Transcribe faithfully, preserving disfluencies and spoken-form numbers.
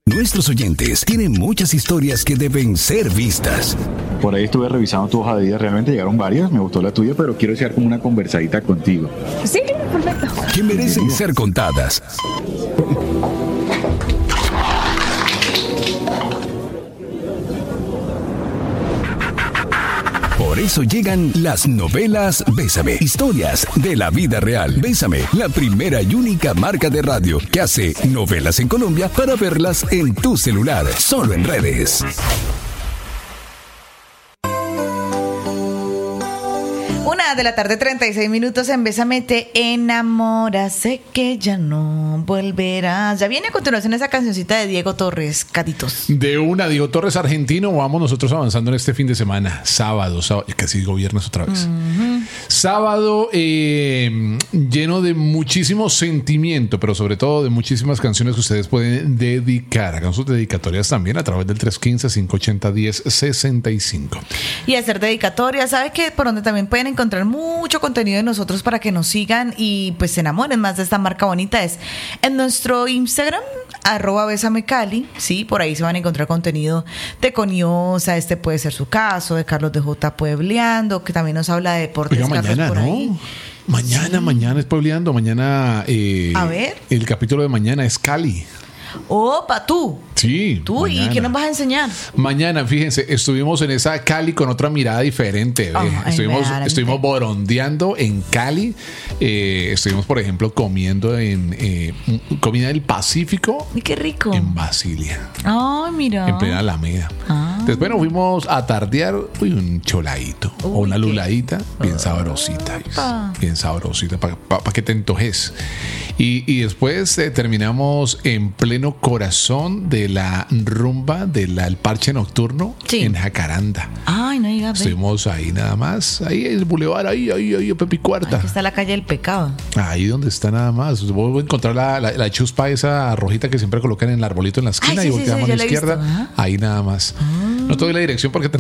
Nuestros oyentes tienen muchas historias que deben ser vistas. Por ahí estuve revisando tu hoja de vida, realmente llegaron varias, me gustó la tuya, pero quiero hacer como una conversadita contigo. Sí, perfecto. Que merecen ser contadas. Por eso llegan las novelas Bésame, historias de la vida real. Bésame, la primera y única marca de radio que hace novelas en Colombia para verlas en tu celular, solo en redes. Una de la tarde, treinta y seis minutos en Bésame te enamora, sé que ya no volverás. Ya viene a continuación esa cancioncita de Diego Torres, Caditos. De una, Diego Torres argentino, vamos nosotros avanzando en este fin de semana. Sábado, sábado casi digo viernes otra vez. Uh-huh. Sábado eh, lleno de muchísimo sentimiento, pero sobre todo de muchísimas canciones que ustedes pueden dedicar. Hagan sus dedicatorias también a través del tres uno cinco, cinco ocho cero, uno cero seis cinco. Y hacer dedicatorias, ¿sabe qué? Por donde también pueden encontrar mucho contenido de nosotros para que nos sigan y pues se enamoren más de esta marca bonita es en nuestro Instagram, arroba Bésame Cali, sí, por ahí se van a encontrar contenido de Coniosa, este puede ser su caso, de Carlos de J Puebleando, que también nos habla de deportes. Oiga, Carlos, mañana, por ¿no? ahí. Mañana, sí. mañana es Puebleando, mañana eh, a ver. El capítulo de mañana es Cali. Opa, tú. Sí. Tú, mañana. ¿Y qué nos vas a enseñar? Mañana, fíjense, estuvimos en esa Cali con otra mirada diferente. Oh, estuvimos estuvimos borondeando en Cali. Eh, estuvimos, por ejemplo, comiendo en eh, comida del Pacífico. ¡Y qué rico! En Basilia. ¡Ay, mira! En plena Alameda. Ah. Después nos fuimos a tardear uy, un choladito uy, o una luladita qué... bien sabrosita. Opa. Bien sabrosita, para pa, pa que te entojes. Y, y después eh, terminamos en pleno corazón de la rumba del de parche nocturno sí. en Jacaranda. Ay, no digas. Estuvimos ahí nada más, ahí el bulevar, ahí, ahí, ahí, Pepi Cuarta. Aquí está la calle del Pecado. Ahí donde está nada más. Voy a encontrar la, la, la chuspa esa rojita que siempre colocan en el arbolito en la esquina. Ay, sí, y volteamos sí, sí, a la izquierda. Ahí nada más. Ah. No te doy la dirección porque te